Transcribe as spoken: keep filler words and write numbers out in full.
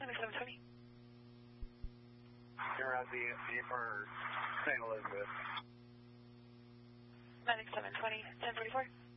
Medic seven twenty. You're at the the for Saint Elizabeth. Medic seven twenty, ten forty-four.